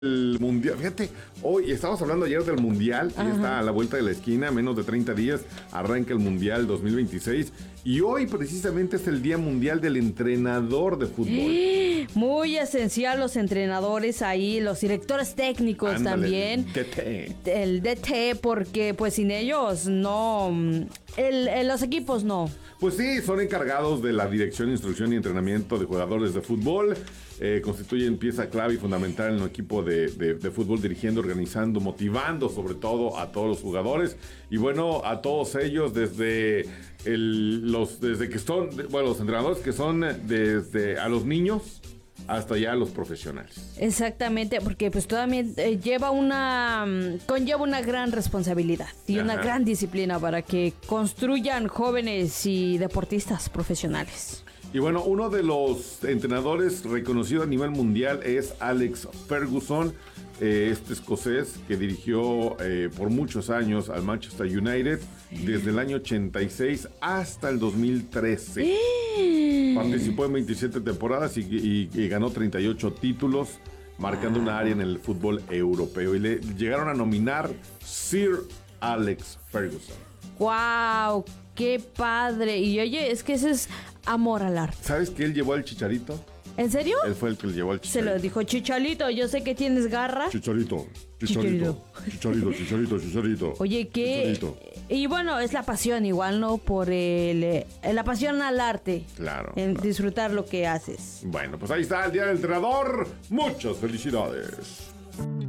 El mundial, fíjate, hoy estamos hablando ayer del mundial, ya está a la vuelta de la esquina, menos de 30 días arranca el mundial 2026 y hoy precisamente es el Día Mundial del Entrenador de Fútbol. Muy esencial los entrenadores ahí, los directores técnicos. Ándale, también. El DT, porque pues sin ellos no, los equipos no. Pues sí, son encargados de la dirección, instrucción y entrenamiento de jugadores de fútbol. Constituyen pieza clave y fundamental en el equipo de fútbol, dirigiendo, organizando, motivando sobre todo a todos los jugadores. Y bueno, a todos ellos desde que son, bueno, los entrenadores que son desde a los niños hasta ya los profesionales. Exactamente, porque pues todavía conlleva una gran responsabilidad y una gran disciplina para que construyan jóvenes y deportistas profesionales. Y bueno, uno de los entrenadores reconocidos a nivel mundial es Alex Ferguson, este escocés que dirigió por muchos años al Manchester United desde el año 86 hasta el 2013. Participó en 27 temporadas y ganó 38 títulos, marcando una área en el fútbol europeo. Y le llegaron a nominar Sir Alex Ferguson. ¡Wow! ¡Qué padre! Y oye, es que ese es amor al arte. ¿Sabes que él llevó al Chicharito? ¿En serio? Él fue el que le llevó al Chicharito. Se lo dijo: Chicharito, yo sé que tienes garra. Chicharito. Oye, ¿qué? Chicharito. Y bueno, es la pasión igual, ¿no? Por la pasión al arte. Claro. En disfrutar lo que haces. Bueno, pues ahí está el Día del Entrenador. Muchas felicidades.